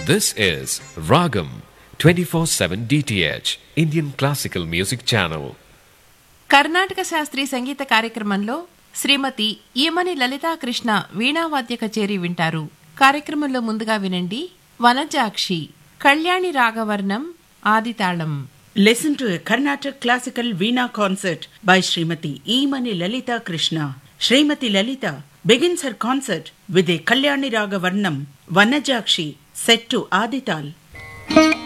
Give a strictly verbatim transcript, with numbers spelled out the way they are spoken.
This is Ragam twenty-four seven D T H Indian Classical Music Channel. Karnataka శాస్త్రీయ సంగీత కార్యక్రమంలో శ్రీమతి ఈమని లలితాకృష్ణ వీణావాద్య కచేరీ వింటారు. కార్యక్రమంలో ముందుగా వినండి Vanajakshi Kalyani రాగవర్ణం ఆదితాళం. Listen to a Carnatic classical Veena concert by Srimati Emani Lalita Krishna. Srimati Lalita begins her concert with a Kalyani Raga Varnam Vanajakshi set to Adital.